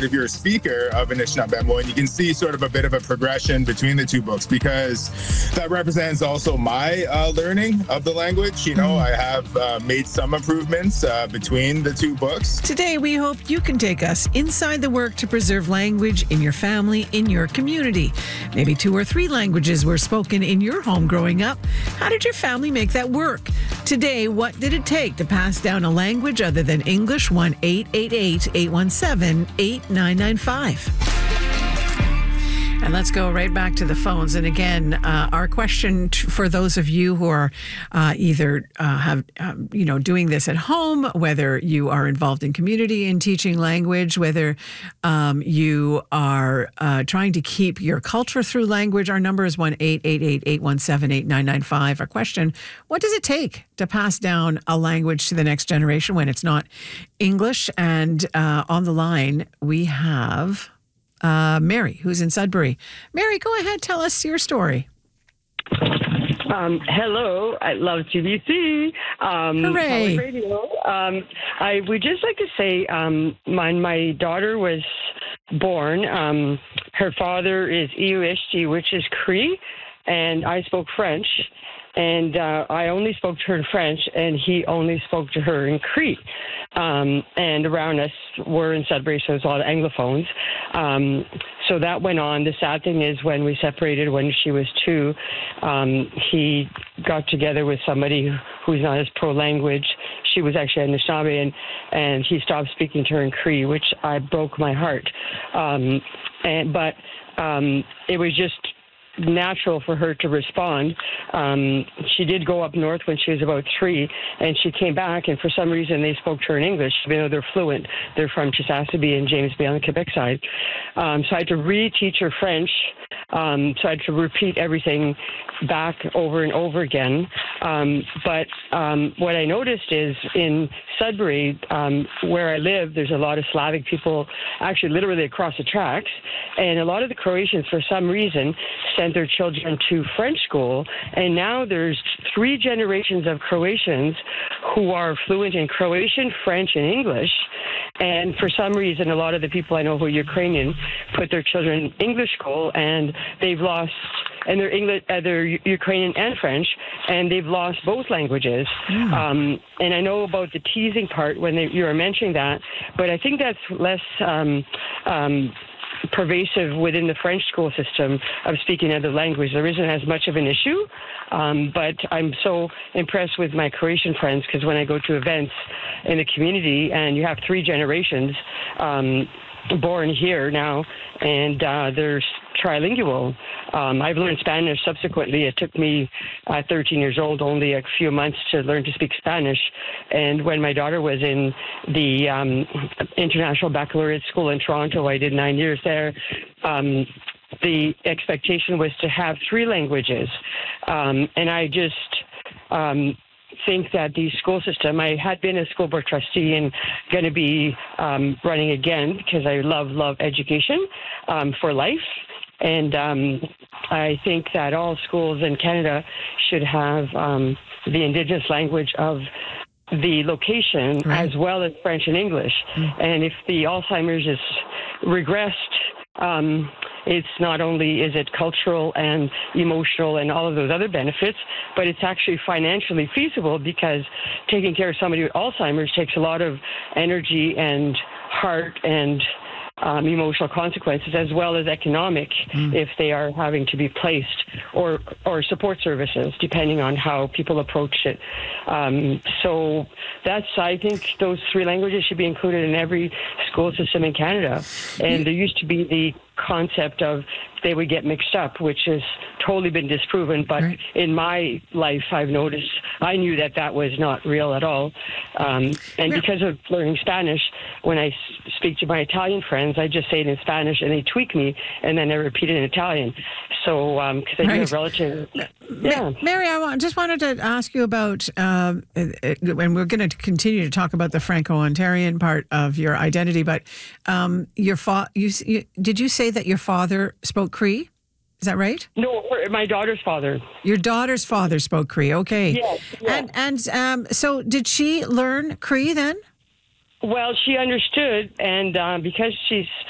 heard if you're a speaker of Anishinaabe, and you can see sort of a bit of a progression between the two books because that represents also my learning of the language. You know, I have made some improvements between the two books. Today, we hope you can take us inside the work to preserve language in your family, in your community. Maybe 2 or 3 languages were spoken in your home growing up. How did your family make that work? Today, what did it take to pass down a language other than English? 1-888-817-8995. And let's go right back to the phones. And again, our question for those of you who are either doing this at home, whether you are involved in community and teaching language, whether you are trying to keep your culture through language. Our number is 1-888-817-8995. Our question: what does it take to pass down a language to the next generation when it's not English? And on the line, we have Mary, who's in Sudbury. Mary, go ahead. Tell us your story. Hello. I love TBC. Hooray. Radio. I would just like to say when my daughter was born, her father is Iuishti, which is Cree, and I spoke French. And I only spoke to her in French, and he only spoke to her in Cree. And around us, we're in Sudbury, so there's a lot of Anglophones. So that went on. The sad thing is when we separated when she was 2, he got together with somebody who's not as pro-language. She was actually Anishinaabe, and he stopped speaking to her in Cree, which broke my heart. But it was just natural for her to respond. She did go up north when she was about 3, and she came back, and for some reason they spoke to her in English, even though they're fluent. They're from Chisasibe and James Bay on the Quebec side. So I had to reteach her French. So I had to repeat everything back over and over again. But what I noticed is in Sudbury, where I live, there's a lot of Slavic people, actually literally across the tracks. And a lot of the Croatians, for some reason, sent their children to French school. And now there's 3 generations of Croatians who are fluent in Croatian, French, and English. And for some reason, a lot of the people I know who are Ukrainian put their children in English school, and they've lost, and they're English, they're Ukrainian and French, and they've lost both languages. And I know about the teasing part when you were mentioning that, but I think that's less pervasive within the French school system of speaking another language. There isn't as much of an issue, but I'm so impressed with my Croatian friends because when I go to events in the community and you have 3 generations born here now, and they're trilingual. I've learned Spanish subsequently. It took me 13 years old, only a few months to learn to speak Spanish. And when my daughter was in the International Baccalaureate School in Toronto, I did 9 years there. The expectation was to have 3 languages. And I just think that the school system, I had been a school board trustee and going to be running again because I love education for life. And I think that all schools in Canada should have the Indigenous language of the location as well as French and English. And if the Alzheimer's is regressed, it's not only is it cultural and emotional and all of those other benefits, but it's actually financially feasible because taking care of somebody with Alzheimer's takes a lot of energy and heart and emotional consequences as well as economic if they are having to be placed or support services depending on how people approach it. So I think those 3 languages should be included in every school system in Canada. And there used to be the concept of they would get mixed up, which has totally been disproven. But in my life, I've noticed, I knew that was not real at all. And because of learning Spanish, when I speak to my Italian friends, I just say it in Spanish and they tweak me and then I repeat it in Italian. So, because I do have relatives. Yeah. Mary, I just wanted to ask you about, and we're going to continue to talk about the Franco-Ontarian part of your identity, but did you say that your father spoke Cree? Is that right? No, my daughter's father. Your daughter's father spoke Cree. Okay. Yes. And so did she learn Cree then? Well, she understood, and because she's